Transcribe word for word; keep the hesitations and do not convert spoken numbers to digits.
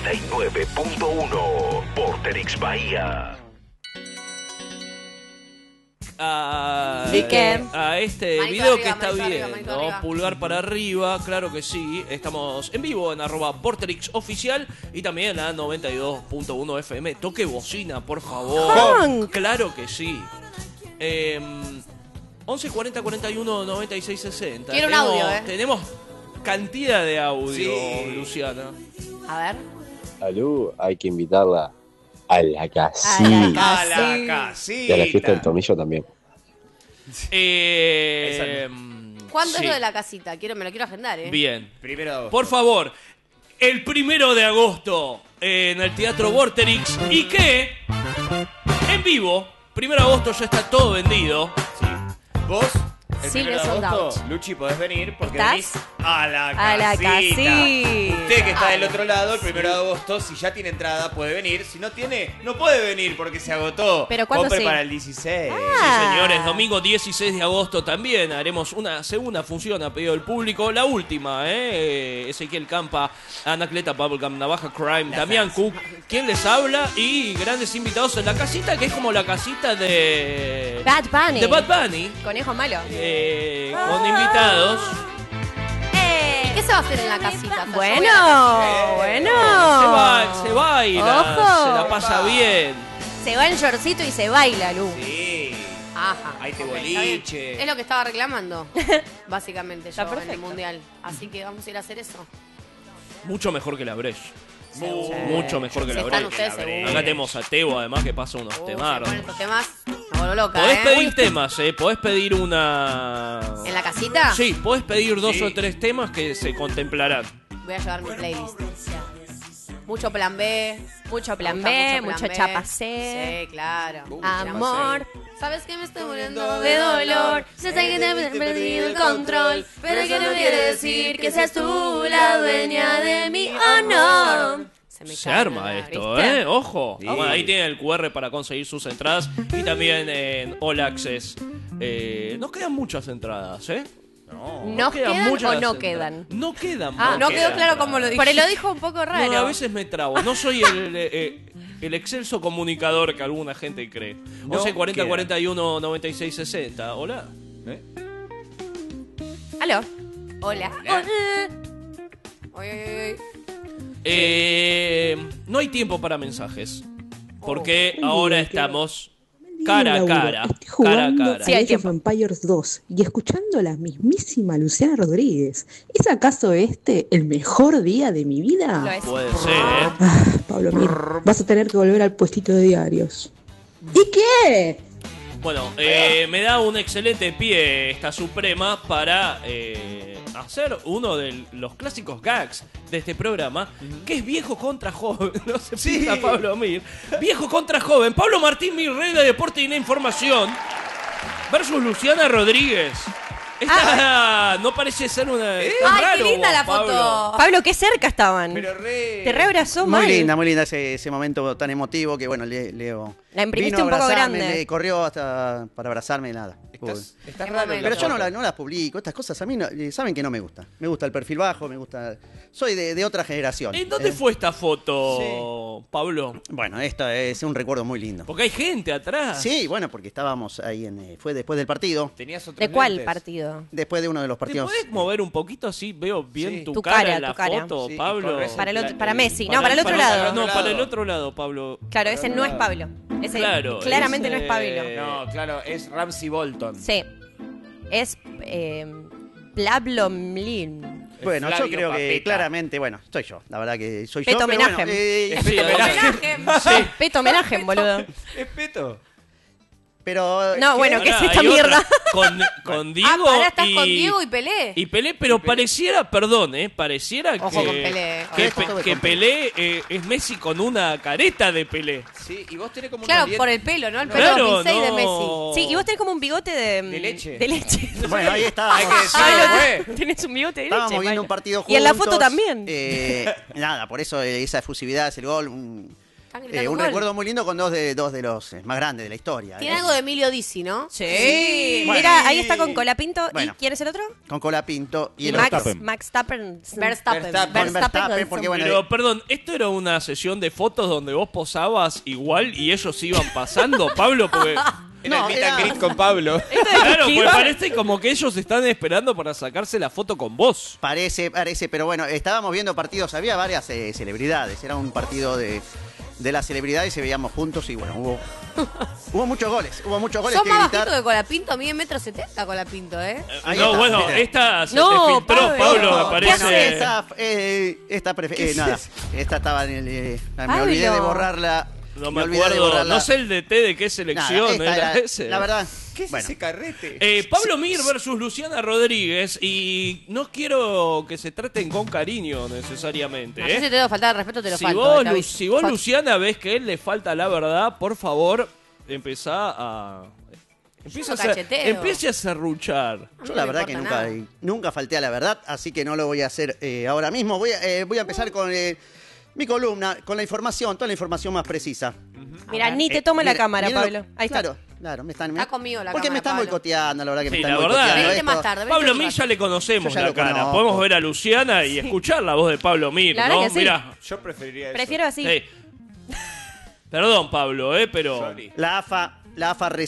noventa y nueve punto uno. Vorterix Bahía. A, ¿Y qué? a este Manito video arriba, que está manito arriba, bien, manito ¿no? arriba. Pulgar para arriba, claro que sí. Estamos en vivo en arroba Vorterix Oficial y también a noventa y dos punto uno F M. Toque bocina, por favor. Honk. Claro que sí. Eh, once cuarenta cuarenta y uno noventa y seis sesenta. Quiero un tenemos, audio, ¿eh? Tenemos cantidad de audio, Sí. Luciana. A ver. Alú, hay que invitarla a la casita. A A la Sí. casita. Y a la fiesta del tornillo también. Eh, ¿Cuándo sí. es lo de la casita? Quiero, me lo quiero agendar, ¿eh? Bien. Primero de agosto. Por favor, el primero de agosto en el Teatro Vorterix. ¿Y qué? En vivo. Primero de agosto ya está todo vendido. Sí. Vos, el Sí, primero le de sold agosto, out. Luchi, podés venir porque ¿Estás? venís a la casita. A la casita. Usted que está del otro lado, el primero de agosto, si ya tiene entrada, puede venir. Si no tiene, no puede venir porque se agotó. Pero ¿cuándo Compre sí? para el dieciséis. Ah. Sí, señores, domingo dieciséis de agosto también haremos una segunda función a pedido del público. La última, ¿eh? Ezequiel Campa, Anacleta, Bubblegum, Navaja Crime, Damián Cook, quien les habla y grandes invitados en la casita, que es como la casita de... Bad Bunny. De Bad Bunny. Conejo malo. eh, con invitados. Eh. ¿Qué se va a hacer en la casita? Yo voy Bueno, a bueno. Se, ba- se baila, Ojo. se la pasa bien. Se va en shortcito y se baila, Lu. Sí. la- Ajá. Ahí te Ok, boliche. está bien. Es lo que estaba reclamando, básicamente, Está yo en el perfecto. mundial. Así que vamos a ir a hacer eso. Mucho mejor que la Breche. Mu- Mucho mejor que Si la están Breche. ustedes la seguro. Breche. Acá tenemos a Teo, además, que pasa unos Uh, temardos. se ponen estos temas, me vuelvo loca, Podés ¿eh? pedir temas, ¿eh? Podés pedir una... ¿En la casita? Sí, podés pedir dos Sí. o tres temas que se contemplarán. Voy a llevar mi playlist. Mucho plan B. Mucho plan Me gusta B, mucho mucho plan B. chapa C. Sí, claro. Uh, Amor. ¿Sabes que me estoy muriendo Muriendo de de dolor? dolor. Yo sé que te he perdido el control, pero que no quiere decir que seas tú la dueña de mi honor. me Se cae arma la- esto, ¿viste? ¿eh? Ojo. Sí. Bueno, ahí tienen el cu erre para conseguir sus entradas. Y también en All Access. Eh, nos quedan muchas entradas, ¿eh? No. ¿Nos quedan, o muchas no entradas. quedan? No quedan. Ah, No muchas. quedó claro cómo lo dije. Pero lo dijo un poco raro. No, a veces me trabo. No soy el, eh, el excelso comunicador que alguna gente cree. No once cuarenta quedan. cuarenta y uno noventa y seis sesenta. Hola. ¿Eh? Aló. Hola. Hola. Oy, oy, oy, oy. Eh, no hay tiempo para mensajes. Porque Oh. ahora Uy, estamos Buen día, cara a Laura. cara. Estoy Cara a jugando cara. Sí, hay Age of tiempo. Empires dos y escuchando a la mismísima Luciana Rodríguez. ¿Es acaso este el mejor día de mi vida? Lo es. Puede ser, ¿eh? Ah, Pablo, mira, vas a tener que volver al puestito de diarios. ¿Y qué? Bueno, eh, me da un excelente pie esta Suprema para eh, hacer uno de los clásicos gags de este programa, que es viejo contra joven. No se Sí. pinta Pablo Mir. Viejo contra joven. Pablo Martín Mir, rey de Deporte y la Información, versus Luciana Rodríguez. Esta no parece ser una... es Ay, raro, qué linda la Pablo. foto. Pablo, qué cerca estaban. Pero re... Te reabrazó Muy mal. linda, muy linda ese, ese momento tan emotivo que, bueno, Le- Leo La imprimiste vino a un poco abrazarme, grande. le corrió hasta para abrazarme y nada. Estás, estás Qué raro. momento. la Pero yo no, foto. la- no las publico, estas cosas a mí no- eh, saben que no me gusta. Me gusta el perfil bajo, me gusta... Soy de, de otra generación. ¿En dónde ¿eh? fue esta foto, Pablo? Bueno, esto es un recuerdo muy lindo. Porque hay gente atrás. Sí, bueno, porque estábamos ahí en... eh, fue después del partido, Tenías otros ¿De cuál lentes. partido? después de uno de los ¿Te partidos... podés mover un poquito así? Veo bien Sí. tu, Tu cara, cara, en la tu cara. foto, Sí, y Pablo. corres Para el otro- plan- para Messi. No, para el otro lado. No, Para para el el otro otro lado, Pablo. Claro, ese no es Pablo. Ese Claro, claramente ese- no es Pablo. No, claro, es Ramsey Bolton. Sí. Es eh, Pablo Mlin. Bueno, yo Flavio creo que Papeta. claramente, bueno, soy yo, la verdad que soy Peto yo. pero homenaje. bueno, eh, Sí, Homenaje. sí. Peto homenaje, boludo. Es Peto. pero... No, bueno, ¿qué es Ahora, esta hay otra mierda? Con, con Diego Ah, pará, estás y, con Diego y Pelé. y Pelé, pero pareciera, perdón, eh, pareciera Ojo que, con Pelé. que, Ojo Pe- con que Pelé. Pelé eh, es Messi con una careta de Pelé. Sí, y vos tenés como Claro, una por el pelo, ¿no? El pelo Claro, pincel de no. Messi. Sí, y vos tenés como un bigote de... De leche. De leche. Bueno, ahí está. Hay que decirlo, Pablo, güey. tenés un bigote de leche. Estábamos viendo Pablo. un partido juntos. Y en la foto también. eh, nada, por eso eh, esa efusividad es el gol. un- Están gritando Eh, un gol. recuerdo muy lindo con dos de, dos de los eh, más grandes de la historia. Tiene ¿eh? algo de Emilio Dizzi, ¿no? Sí. Bueno. Mira, ahí está con Colapinto. Bueno. ¿Y quién es el otro? Con Colapinto y el Max, otro. Max Verstappen. Verstappen. Verstappen. Con Verstappen, porque bueno, Pero, perdón, ¿esto era una sesión de fotos donde vos posabas igual y ellos iban pasando, Pablo? Porque... Era No, el meet and era- greet con Pablo. Claro, pues parece como que ellos están esperando para sacarse la foto con vos. Parece, parece, pero bueno, estábamos viendo partidos, había varias eh, celebridades, era un partido de, de las celebridades y veíamos juntos y bueno, hubo, hubo muchos goles, hubo muchos goles Son que más gritar. bajitos que Colapinto, a mí en metro setenta Colapinto, ¿eh? Ahí no, está, bueno, mira. esta se No, te filtró, Pablo. Pablo, me ¿Qué parece. haces? Esta, eh, esta prefe- eh, nada, esta estaba en el... eh, me Pablo. olvidé de borrarla. No me olvidé de acuerdo, borrarla. no sé el D T de qué Nada, selección esta era era- ese. La verdad, ¿Qué es bueno, ese carrete? Eh, Pablo Mir versus Luciana Rodríguez y no quiero que se traten con cariño necesariamente. No sé ¿eh? si te debo faltar el respeto, te lo Si falto. vos, eh, te Lu- aviso. si vos, Fa- Luciana, ves que él le falta la verdad, por favor, empezá a... Empieza a, Yo ser- cacheteo. empiece a serruchar. A mí yo no la me verdad que importa nunca, nada. nunca falté a la verdad, así que no lo voy a hacer eh, ahora mismo. Voy a, eh, voy a empezar con eh, mi columna, con la información, toda la información más precisa. Mira, A ver. ni te Eh, toma la mira- cámara, miren lo- Pablo. Ahí está. Claro, claro, me están... Está conmigo la Porque me cámara, están Pablo. boicoteando, la verdad que me Sí, están la verdad, boicoteando Venite esto. más tarde. Pablo venite Mir más ya tarde. le conocemos Yo ya la lo cara. conozco. Podemos ver a Luciana y escuchar la voz de Pablo Mir, La verdad ¿no? que sí. Mirá. Yo preferiría eso. Prefiero así. Sí. Perdón, Pablo, ¿eh? Pero... Sorry. La AFA, la AFA